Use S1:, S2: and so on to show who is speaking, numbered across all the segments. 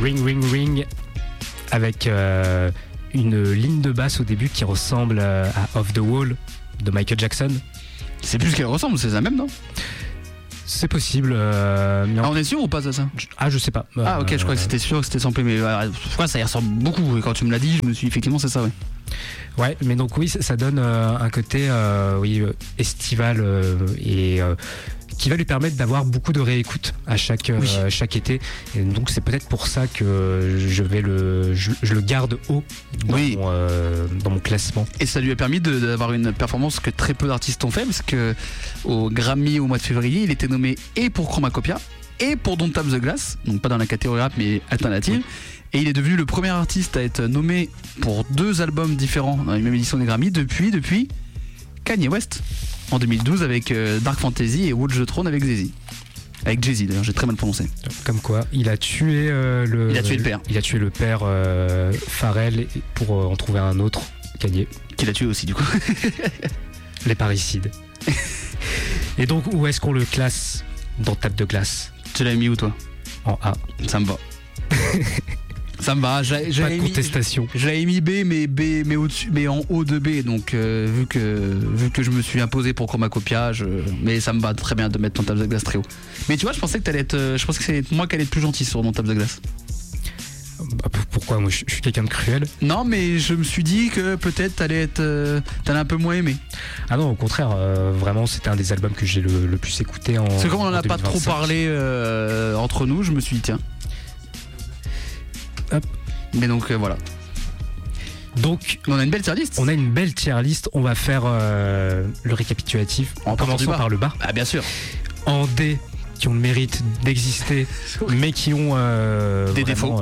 S1: Ring Ring Ring avec une ligne de basse au début qui ressemble à Off the Wall de Michael Jackson.
S2: C'est plus qu'elle ressemble, c'est la même, non?
S1: C'est possible. Mais
S2: on est sûr ou pas de ça?
S1: Je sais pas.
S2: Ok, je crois que c'était sûr que c'était samplé, mais ça y ressemble beaucoup. Et quand tu me l'as dit, je me suis dit, effectivement, c'est ça, ouais.
S1: Ouais, mais donc oui, ça donne un côté estival et qui va lui permettre d'avoir beaucoup de réécoute à chaque été. Et donc c'est peut-être pour ça que je le garde haut dans mon classement.
S2: Et ça lui a permis d'avoir une performance que très peu d'artistes ont fait, parce que au Grammy au mois de février, il était nommé et pour Chromacopia et pour Don't Tap the Glass, donc pas dans la catégorie rap mais alternative. Et il est devenu le premier artiste à être nommé pour 2 albums différents dans la même édition des Grammy depuis Kanye West en 2012 avec Dark Fantasy et Watch the Throne avec Jay-Z. Avec Jay-Z d'ailleurs, j'ai très mal prononcé.
S1: Comme quoi, il a tué le
S2: père.
S1: Il a tué le père Pharrell pour en trouver un autre, Kanye.
S2: Qui l'a tué aussi du coup.
S1: Les parricides. Et donc, où est-ce qu'on le classe dans Tape de Glace?
S2: Tu l'as mis où toi?
S1: En A.
S2: Ça me va. Ça me va,
S1: pas de contestation.
S2: J'avais mis B mais au-dessus, mais en haut de B, donc vu que je me suis imposé pour Chromacopia, mais ça me va très bien de mettre Don't Tap the Glass très haut. Mais tu vois, je pensais que c'est moi qui allais être plus gentil sur Don't Tap the Glass.
S1: Pourquoi? Moi je suis quelqu'un de cruel.
S2: Non, mais je me suis dit que peut-être t'allais un peu moins aimé.
S1: Ah non, au contraire, vraiment c'était un des albums que j'ai le plus écouté en.
S2: C'est comme on en a pas trop parlé entre nous, je me suis dit tiens.
S1: Hop.
S2: Mais donc voilà.
S1: Donc
S2: on a une belle tier list.
S1: On a une belle tier list. On va faire le récapitulatif en commençant par le bas.
S2: Ah bien sûr.
S1: En D, qui ont le mérite d'exister, mais qui ont
S2: des défauts,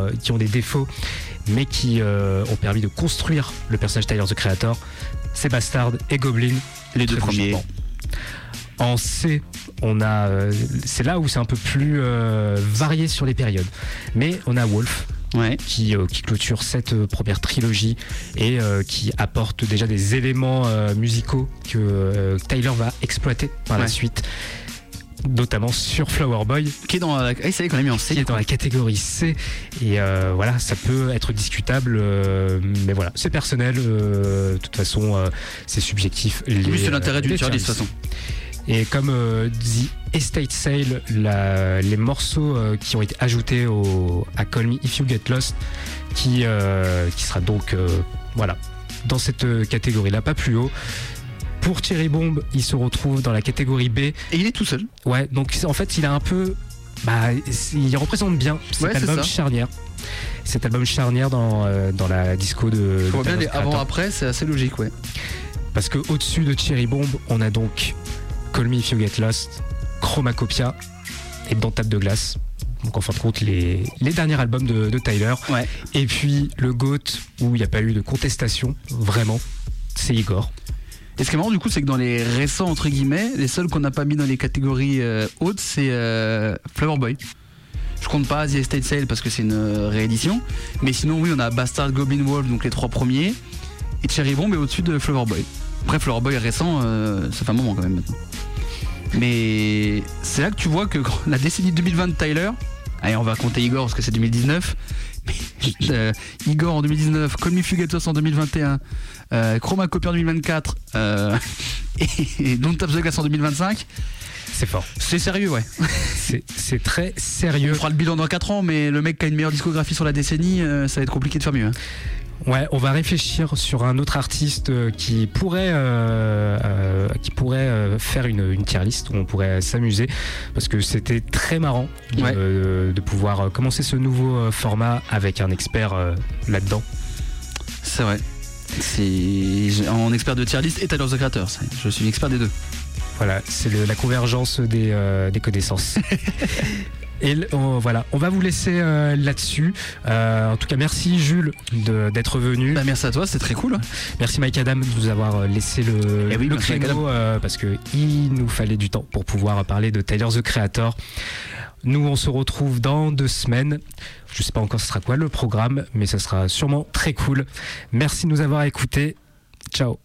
S1: mais qui ont permis de construire le personnage Tyler the Creator. C'est Bastard et Goblin,
S2: les 2 premiers.
S1: En C, on a, c'est là où c'est un peu plus varié sur les périodes. Mais on a Wolf.
S2: Ouais.
S1: Qui clôture cette première trilogie et qui apporte déjà des éléments musicaux que Tyler va exploiter par la suite, notamment sur Flower Boy,
S2: qui est dans la... ça y est qu'on l'a mis en C,
S1: qui est dans la catégorie C, et voilà, ça peut être discutable, mais voilà, c'est personnel, de toute façon c'est subjectif.
S2: Oui, c'est l'intérêt du tier list de toute façon.
S1: Et comme dit Estate Sale, les morceaux qui ont été ajoutés à Call Me If You Get Lost, qui sera donc voilà, dans cette catégorie-là, pas plus haut. Pour Cherry Bomb, il se retrouve dans la catégorie B. Et
S2: il est tout seul.
S1: Ouais, donc en fait, il a un peu... il représente bien cet album charnière. Cet album charnière dans la disco de...
S2: Je vois bien les avant-après, c'est assez logique, ouais.
S1: Parce que au-dessus de Cherry Bomb, on a donc Call Me If You Get Lost, Chromacopia et Don't Tap the Glass. Donc en fin de compte, les derniers albums de Tyler.
S2: Ouais.
S1: Et puis le GOAT, où il n'y a pas eu de contestation, vraiment, c'est Igor.
S2: Et ce qui est marrant du coup, c'est que dans les récents entre guillemets, les seuls qu'on n'a pas mis dans les catégories hautes, c'est Flower Boy. Je compte pas The Estate Sale parce que c'est une réédition, mais sinon oui, on a Bastard, Goblin, Wolf, donc les 3 premiers, et Cherry Bomb est au-dessus de Flower Boy. Après Flower Boy récent, ça fait un moment quand même maintenant. Mais c'est là que tu vois que la décennie 2020 de Tyler, allez, on va compter Igor parce que c'est 2019. Igor en 2019, Call Me If You Get Lost en 2021, Chromacopia en 2024 et Don't Tap the Glass en 2025.
S1: C'est fort.
S2: C'est sérieux, ouais.
S1: C'est très sérieux.
S2: On fera le bilan dans 4 ans, mais le mec qui a une meilleure discographie sur la décennie, ça va être compliqué de faire mieux.
S1: Ouais, on va réfléchir sur un autre artiste qui pourrait faire une tier list où on pourrait s'amuser, parce que c'était très marrant de pouvoir commencer ce nouveau format avec un expert là-dedans.
S2: C'est vrai. C'est en expert de tier list et Tyler the Creator. Je suis l'expert des 2.
S1: Voilà, c'est la convergence des connaissances. Et voilà, on va vous laisser là-dessus. En tout cas, merci Jules d'être venu.
S2: Merci à toi, c'était très cool.
S1: Merci Mike Adam de nous avoir laissé le créneau parce qu'il nous fallait du temps pour pouvoir parler de Tyler the Creator. Nous, on se retrouve dans 2 semaines. Je ne sais pas encore ce sera quoi le programme, mais ça sera sûrement très cool. Merci de nous avoir écoutés. Ciao.